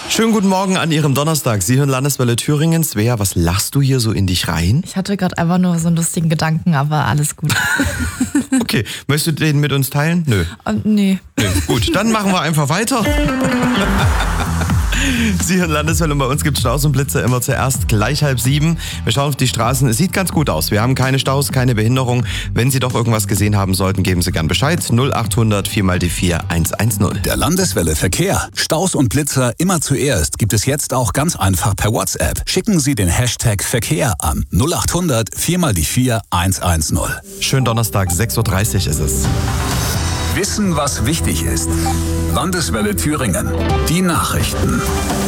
Schönen guten Morgen an Ihrem Donnerstag. Sie hören Landeswelle Thüringen. Svea, was lachst du hier so in dich rein? Ich hatte gerade einfach nur so einen lustigen Gedanken, aber alles gut. Okay, möchtest du den mit uns teilen? Nö. Nee. Gut, dann machen wir einfach weiter. Sie hören Landeswelle und bei uns gibt es Staus und Blitzer immer zuerst gleich 6:30. Wir schauen auf die Straßen. Es sieht ganz gut aus. Wir haben keine Staus, keine Behinderung. Wenn Sie doch irgendwas gesehen haben sollten, geben Sie gern Bescheid. 0800 4x4 110. Der Landeswelle Verkehr. Staus und Blitzer immer zuerst gibt es jetzt auch ganz einfach per WhatsApp. Schicken Sie den Hashtag Verkehr an 0800 4x4 110. Schönen Donnerstag, 6:30 Uhr ist es. Wissen, was wichtig ist. Landeswelle Thüringen. Die Nachrichten.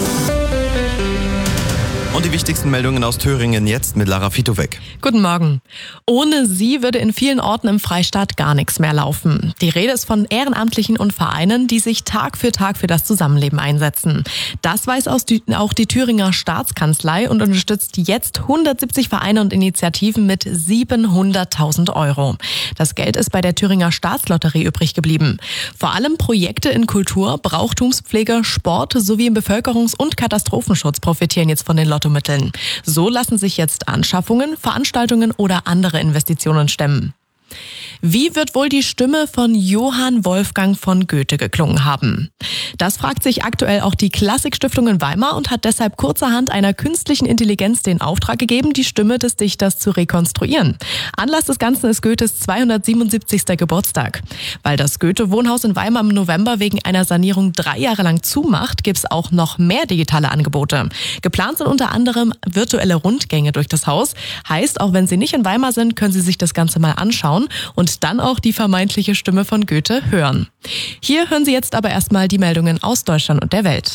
Und die wichtigsten Meldungen aus Thüringen jetzt mit Lara Fitowek. Guten Morgen. Ohne sie würde in vielen Orten im Freistaat gar nichts mehr laufen. Die Rede ist von Ehrenamtlichen und Vereinen, die sich Tag für Tag für das Zusammenleben einsetzen. Das weiß auch die Thüringer Staatskanzlei und unterstützt jetzt 170 Vereine und Initiativen mit 700.000 Euro. Das Geld ist bei der Thüringer Staatslotterie übrig geblieben. Vor allem Projekte in Kultur, Brauchtumspflege, Sport sowie im Bevölkerungs- und Katastrophenschutz profitieren jetzt von den Lottomitteln. So lassen sich jetzt Anschaffungen, Veranstaltungen oder andere Investitionen stemmen. Wie wird wohl die Stimme von Johann Wolfgang von Goethe geklungen haben? Das fragt sich aktuell auch die Klassikstiftung in Weimar und hat deshalb kurzerhand einer künstlichen Intelligenz den Auftrag gegeben, die Stimme des Dichters zu rekonstruieren. Anlass des Ganzen ist Goethes 277. Geburtstag. Weil das Goethe-Wohnhaus in Weimar im November wegen einer Sanierung 3 Jahre lang zumacht, gibt es auch noch mehr digitale Angebote. Geplant sind unter anderem virtuelle Rundgänge durch das Haus. Heißt, auch wenn Sie nicht in Weimar sind, können Sie sich das Ganze mal anschauen und dann auch die vermeintliche Stimme von Goethe hören. Hier hören Sie jetzt aber erstmal die Meldungen aus Deutschland und der Welt.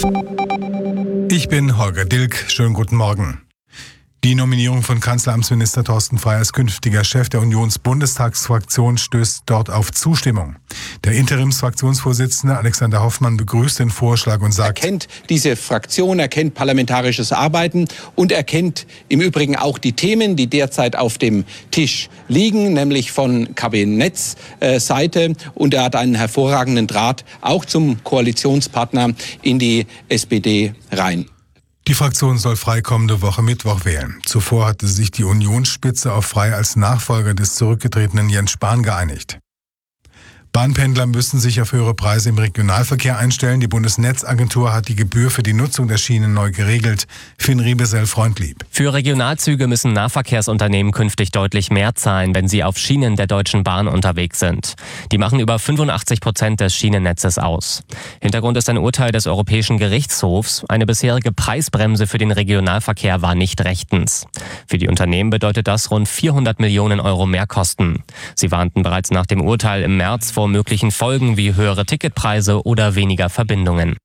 Ich bin Holger Dilk. Schönen guten Morgen. Die Nominierung von Kanzleramtsminister Thorsten Frey als künftiger Chef der Unionsbundestagsfraktion stößt dort auf Zustimmung. Der Interimsfraktionsvorsitzende Alexander Hoffmann begrüßt den Vorschlag und sagt: Er kennt diese Fraktion, er kennt parlamentarisches Arbeiten und er kennt im Übrigen auch die Themen, die derzeit auf dem Tisch liegen, nämlich von Kabinettsseite. Und er hat einen hervorragenden Draht auch zum Koalitionspartner in die SPD rein. Die Fraktion soll Frey kommende Woche Mittwoch wählen. Zuvor hatte sich die Unionsspitze auf Frey als Nachfolger des zurückgetretenen Jens Spahn geeinigt. Bahnpendler müssen sich auf höhere Preise im Regionalverkehr einstellen. Die Bundesnetzagentur hat die Gebühr für die Nutzung der Schienen neu geregelt. Finn Riebesell-Freundlieb. Für Regionalzüge müssen Nahverkehrsunternehmen künftig deutlich mehr zahlen, wenn sie auf Schienen der Deutschen Bahn unterwegs sind. Die machen über 85% des Schienennetzes aus. Hintergrund ist ein Urteil des Europäischen Gerichtshofs. Eine bisherige Preisbremse für den Regionalverkehr war nicht rechtens. Für die Unternehmen bedeutet das rund 400 Millionen Euro Mehrkosten. Sie warnten bereits nach dem Urteil im März vor möglichen Folgen wie höhere Ticketpreise oder weniger Verbindungen.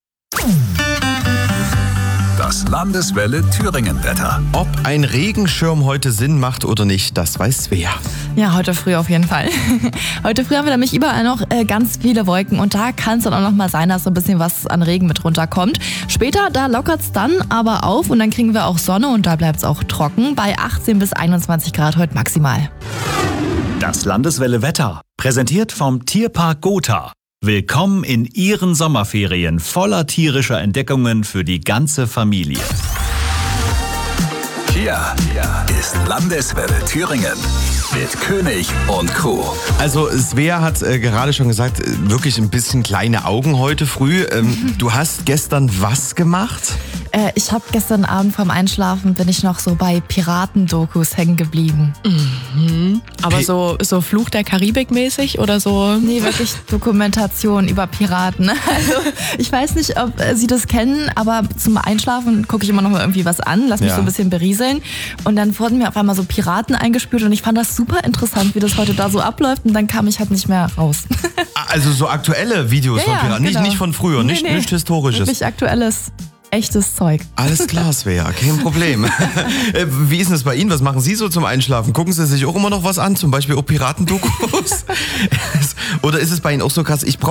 Das Landeswelle Thüringen-Wetter. Ob ein Regenschirm heute Sinn macht oder nicht, das weiß Svea. Ja, heute früh auf jeden Fall. Heute früh haben wir nämlich überall noch ganz viele Wolken und da kann es dann auch noch mal sein, dass so ein bisschen was an Regen mit runterkommt. Später, da lockert es dann aber auf und dann kriegen wir auch Sonne und da bleibt es auch trocken bei 18 bis 21 Grad heute maximal. Das Landeswelle Wetter, präsentiert vom Tierpark Gotha. Willkommen in Ihren Sommerferien voller tierischer Entdeckungen für die ganze Familie. Hier ist Landeswelle Thüringen mit König und Crew. Also Svea hat gerade schon gesagt, wirklich ein bisschen kleine Augen heute früh. Du hast gestern was gemacht? Ich habe gestern Abend vorm Einschlafen bin ich noch so bei Piratendokus hängen geblieben. Aber so Fluch der Karibik mäßig oder so? Nee, wirklich Dokumentation über Piraten. Also ich weiß nicht, ob Sie das kennen, aber zum Einschlafen gucke ich immer noch mal irgendwie was an, lass mich so ein bisschen berieseln. Und dann wurden mir auf einmal so Piraten eingespült und ich fand das super interessant, wie das heute da so abläuft und dann kam ich halt nicht mehr raus. Also so aktuelle Videos von Piraten, genau. nicht von früher, nicht Historisches. Wirklich aktuelles. Echtes Zeug. Alles klar, Svea, kein Problem. Wie ist denn das bei Ihnen? Was machen Sie so zum Einschlafen? Gucken Sie sich auch immer noch was an? Zum Beispiel auch Piratendokus? Oder ist es bei Ihnen auch so krass,